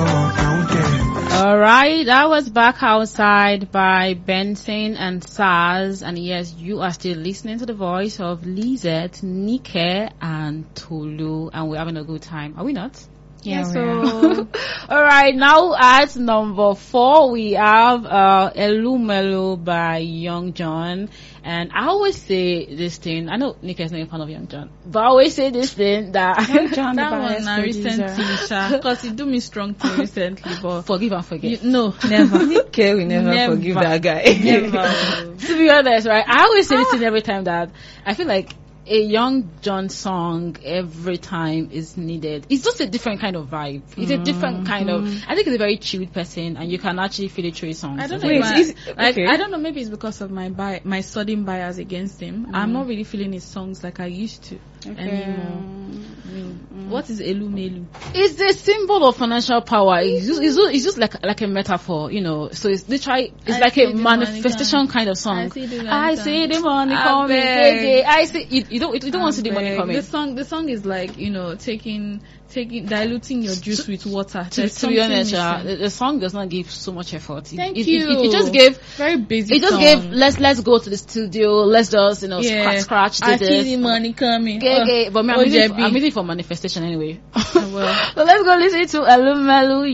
All right, that was Back Outside by Benson and Saz. And yes, you are still listening to the voice of Lizette, Nike, and Tolu. And we're having a good time. Are we not? Yeah, so all right, now at number 4 we have Elumelu by Young John. And I always say this thing, I know Nika is not a fan of Young John, but I always say this thing that Young John, that one recently, because it do me strong too recently, but forgive and forget. No, never. Nika will never forgive that guy. Never. To be honest, right, I always say this thing every time that I feel like a Young John song every time is needed. It's just a different kind of vibe. It's a different kind of, I think he's a very chilled person and you can actually feel it through his songs. I don't know. I don't know, maybe it's because of my sudden bias against him. I'm not really feeling his songs like I used to anymore. What is Elumelu? It's a symbol of financial power. It's just like a metaphor, you know. So it's literally, it's like a manifestation kind of song. I see the money coming. I see you don't want to see the money coming. The song is like, you know, diluting your juice with water. To be honest, the song does not give so much effort. Thank you. It just gave very basic. It just gave let's go to the studio. Let's just scratch. I see the money coming. But I'm waiting for manifestation anyway. So let's go listen to Elumelu.